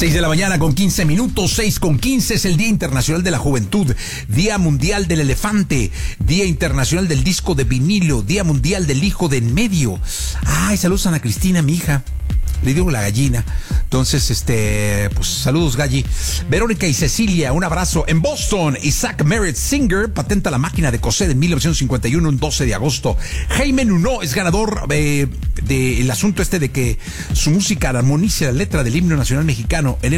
6 de la mañana con 15 minutos, 6:15 es el Día Internacional de la Juventud, Día Mundial del Elefante, Día Internacional del Disco de Vinilo, Día Mundial del Hijo de en Medio. Ay, saludos a Ana Cristina, mi hija. Le digo la gallina. Entonces, pues saludos, Galli. Verónica y Cecilia, un abrazo. En Boston, Isaac Merritt Singer patenta la máquina de coser en 1951, un 12 de agosto. Jaime Nuno es ganador del asunto de que su música armonice la letra del himno nacional mexicano. En el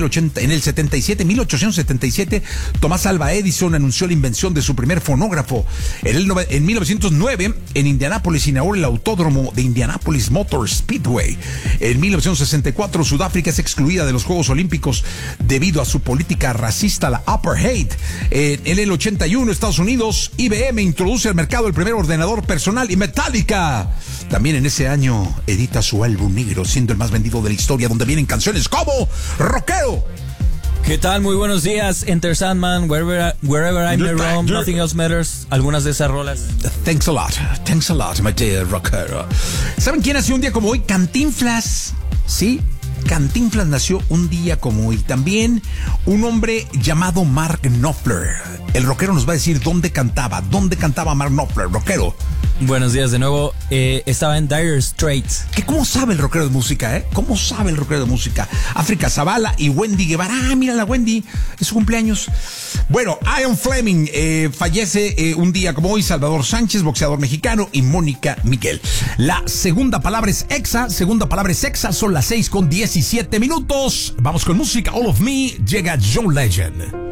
1877, Tomás Alva Edison anunció la invención de su primer fonógrafo. En 1909, en Indianápolis, inaugura el autódromo de Indianapolis Motor Speedway. En 1964, Sudáfrica es excluida de los Juegos Olímpicos debido a su política racista, la apartheid. En el 81, Estados Unidos, IBM introduce al mercado el primer ordenador personal, y Metallica también en ese año edita su álbum negro, siendo el más vendido de la historia, donde vienen canciones como Rockero. ¿Qué tal? Muy buenos días. Enter Sandman, Wherever I May Roam, Nothing Else Matters. Algunas de esas rolas. Thanks a lot, my dear Rockero. ¿Saben quién nació un día como hoy? Cantinflas. Sí, Cantinflas nació un día como hoy. También un hombre llamado Mark Knopfler. El rockero nos va a decir dónde cantaba Mark Knopfler, rockero. Buenos días de nuevo. Estaba en Dire Straits. ¿Cómo sabe el rockero de música, ¿Cómo sabe el rockero de música? África Zavala y Wendy Guevara. Ah, mira la Wendy, es su cumpleaños. Bueno, Ian Fleming fallece un día como hoy. Salvador Sánchez, boxeador mexicano, y Mónica Miguel. La segunda palabra es exa. Son las 6:17 minutos. Vamos con música. All of Me, llega John Legend.